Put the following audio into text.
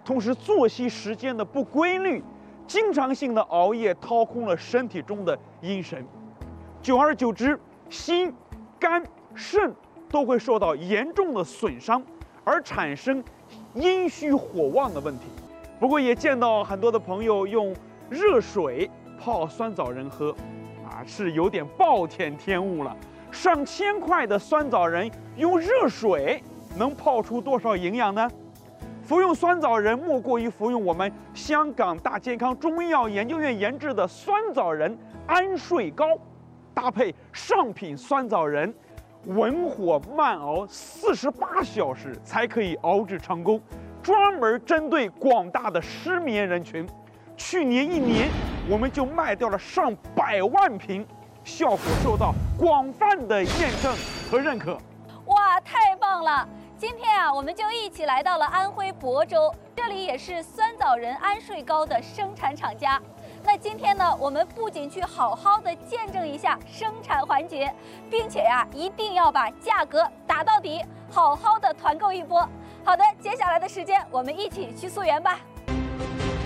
同时作息时间的不规律，经常性的熬夜掏空了身体中的阴神，久而久之，心、肝、肾都会受到严重的损伤，而产生阴虚火旺的问题。不过也见到很多的朋友用热水泡酸枣仁喝，是有点暴殄天物了。上千块的酸枣仁用热水能泡出多少营养呢？服用酸枣仁莫过于服用我们香港大健康中医药研究院研制的酸枣仁安睡膏，搭配上品酸枣仁，文火慢熬48小时才可以熬制成功，专门针对广大的失眠人群。去年1年，我们就卖掉了上100万瓶，效果受到广泛的验证和认可。 哇，太棒了！今天啊，我们就一起来到了安徽亳州，这里也是酸枣仁安睡膏的生产厂家。那今天呢，我们不仅去好好的见证一下生产环节，并且呀，一定要把价格打到底，好好的团购一波。好的，接下来的时间我们一起去溯源吧。